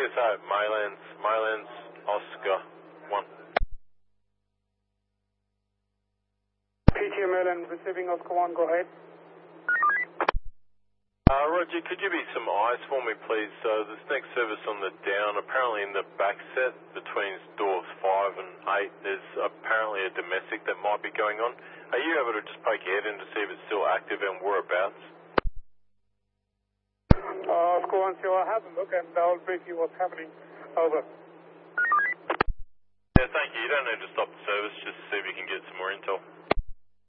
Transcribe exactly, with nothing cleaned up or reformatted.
S A, Maylands, Maylands, Oscar, one. P T O Mayland receiving Oscar one, go ahead. Uh, Roger, could you be some eyes for me, please? So this next service on the down, apparently in the back set between doors five and eight, there's apparently a domestic that might be going on. Are you able to just poke your head in to see if it's still active and whereabouts? Uh, Oscar one, so I'll have a look and I'll brief you what's happening. Over. Yeah, thank you. You don't need to stop the service, just to see if you can get some more intel.